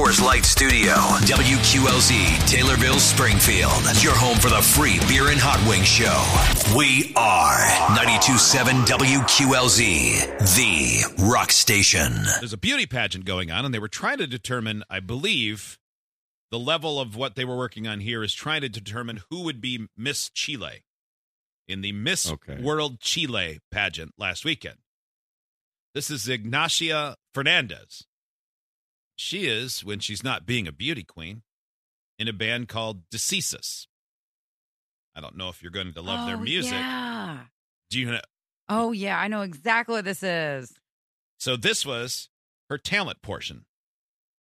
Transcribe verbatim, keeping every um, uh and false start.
Coors Light Studio. W Q L Z, Taylorville, Springfield. Your home for the free beer and hot wing show. We are ninety-two point seven W Q L Z, the rock station. There's a beauty pageant going on, and they were trying to determine, I believe, the level of what they were working on here is trying to determine who would be Miss Chile in the Miss Okay. World Chile pageant last weekend. This is Ignacia Fernandez. She is, when she's not being a beauty queen, in a band called Deceasus. I don't know if you're going to love oh, their music. Yeah. Do you know? Oh, yeah. I know exactly what this is. So this was her talent portion.